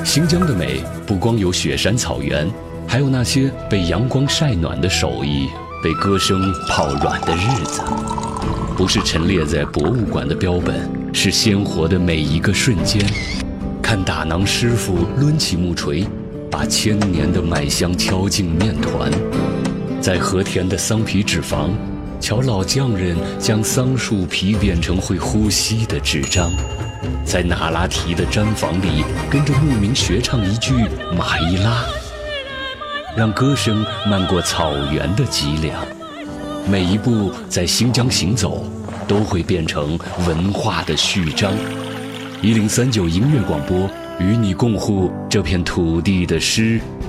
新疆的美不光有雪山草原，还有那些被阳光晒暖的手艺，被歌声泡软的日子。不是陈列在博物馆的标本，是鲜活的每一个瞬间。看打囊师傅抡起木锤，把千年的麦香敲进面团。在和田的桑皮纸坊，瞧老匠人将桑树皮变成会呼吸的纸张。在那拉提的毡房里，跟着牧民学唱一句马伊拉，让歌声漫过草原的脊梁。每一步在新疆行走，都会变成文化的序章。1039音乐广播，与你共护这片土地的诗